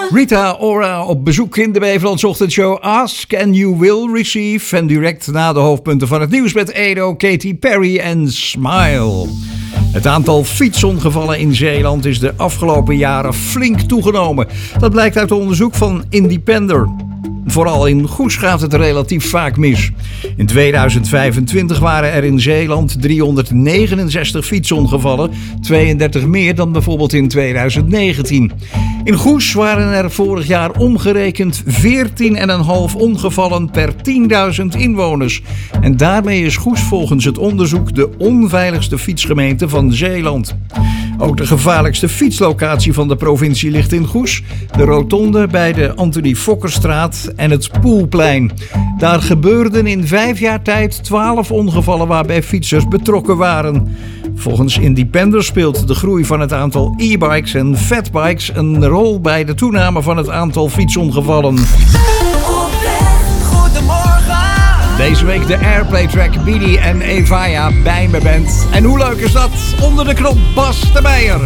Rita Ora op bezoek in de Beverland Ochtendshow. Ask and you will receive. En direct na de hoofdpunten van het nieuws met Edo, Katy Perry en Smile. Het aantal fietsongevallen in Zeeland is de afgelopen jaren flink toegenomen. Dat blijkt uit onderzoek van Independer. Vooral in Goes gaat het relatief vaak mis. In 2025 waren er in Zeeland 369 fietsongevallen, 32 meer dan bijvoorbeeld in 2019. In Goes waren er vorig jaar omgerekend 14,5 ongevallen per 10.000 inwoners. En daarmee is Goes volgens het onderzoek de onveiligste fietsgemeente van Zeeland. Ook de gevaarlijkste fietslocatie van de provincie ligt in Goes. De rotonde bij de Anthony Fokkerstraat en het Poelplein. Daar gebeurden in 5 jaar tijd 12 ongevallen waarbij fietsers betrokken waren. Volgens Independer speelt de groei van het aantal e-bikes en fatbikes een rol bij de toename van het aantal fietsongevallen. Deze week de Airplay-track Bidi en Evaya bij me bent. En hoe leuk is dat? Onder de knop Bas de Meijer.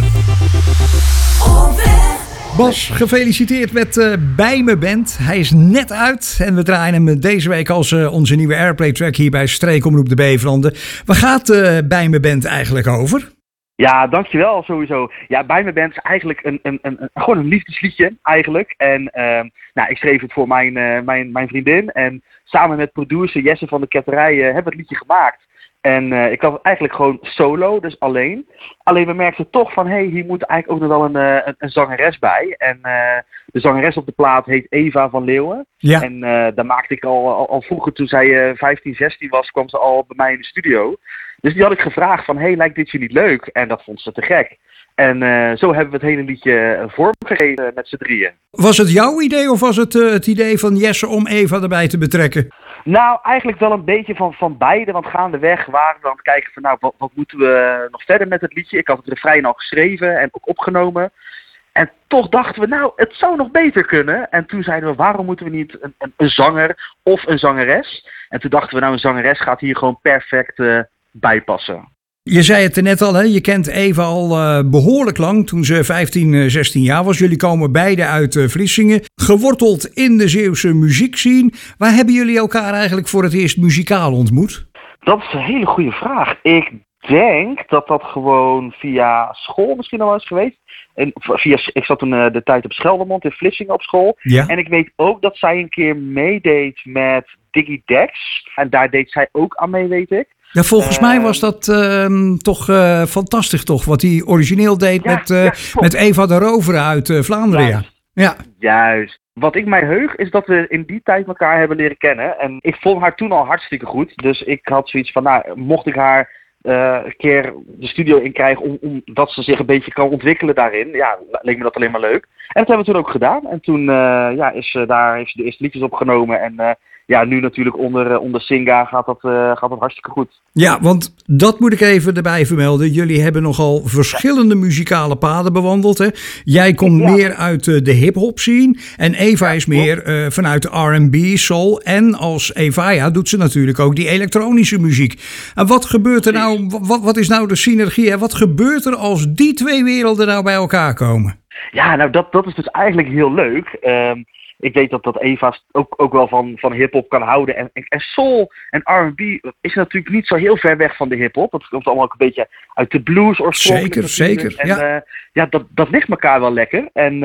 Bas, gefeliciteerd met Bij me bent. Hij is net uit en we draaien hem deze week als onze nieuwe Airplay-track hier bij Streekomroep de Beverlanden. Waar gaat Bij me bent eigenlijk over? Ja, dankjewel sowieso. Ja, Bij me bent is eigenlijk gewoon een liefdesliedje eigenlijk. En ik schreef het voor mijn vriendin. En samen met producer Jesse van de Ketterij hebben we het liedje gemaakt. En ik had het eigenlijk gewoon solo, dus alleen. Alleen we merkten toch van, hier moet eigenlijk ook nog wel een zangeres bij. En de zangeres op de plaat heet Eva van Leeuwen. Ja. En daar maakte ik al vroeger, toen zij 15, 16 was, kwam ze al bij mij in de studio. Dus die had ik gevraagd van, lijkt dit je niet leuk? En dat vond ze te gek. En zo hebben we het hele liedje vormgegeven met z'n drieën. Was het jouw idee of was het het idee van Jesse om Eva erbij te betrekken? Nou, eigenlijk wel een beetje van beide. Want gaandeweg waren we aan het kijken van, wat moeten we nog verder met het liedje? Ik had het refrein al geschreven en ook opgenomen. En toch dachten we, het zou nog beter kunnen. En toen zeiden we, waarom moeten we niet een zanger of een zangeres? En toen dachten we, een zangeres gaat hier gewoon perfect bijpassen. Je zei het er net al, hè? Je kent Eva al behoorlijk lang, toen ze 15, 16 jaar was. Jullie komen beide uit Vlissingen, geworteld in de Zeeuwse muziekscene. Waar hebben jullie elkaar eigenlijk voor het eerst muzikaal ontmoet? Dat is een hele goede vraag. Ik denk dat dat gewoon via school misschien al is geweest. Ik zat toen de tijd op Scheldermond in Vlissingen op school. Ja. En ik weet ook dat zij een keer meedeed met Diggy Dex. En daar deed zij ook aan mee, weet ik. Ja, volgens mij was dat toch fantastisch, toch? Wat hij origineel deed met Eva de Rover uit Vlaanderen. Ja. Juist. Wat ik mij heug is dat we in die tijd elkaar hebben leren kennen. En ik vond haar toen al hartstikke goed. Dus ik had zoiets van, mocht ik haar een keer de studio in krijgen omdat ze zich een beetje kan ontwikkelen daarin. Ja, leek me dat alleen maar leuk. En dat hebben we toen ook gedaan. En toen heeft ze de eerste liedjes opgenomen. En nu natuurlijk onder Singa gaat dat hartstikke goed. Ja, want dat moet ik even erbij vermelden. Jullie hebben nogal verschillende muzikale paden bewandeld. Hè? Jij komt meer uit de hip-hop scene. En Eva is meer vanuit de R&B, soul. En als Evaya doet ze natuurlijk ook die elektronische muziek. En wat gebeurt er nou? Wat is nou de synergie? Hè? Wat gebeurt er als die twee werelden nou bij elkaar komen? Ja, dat is dus eigenlijk heel leuk. Ik weet dat Eva ook wel van hip-hop kan houden. En soul en R&B is natuurlijk niet zo heel ver weg van de hip-hop. Dat komt allemaal ook een beetje uit de blues oorspronkelijk. Zeker. En dat ligt elkaar wel lekker. En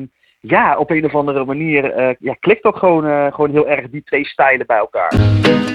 op een of andere manier klikt dat gewoon heel erg die twee stijlen bij elkaar.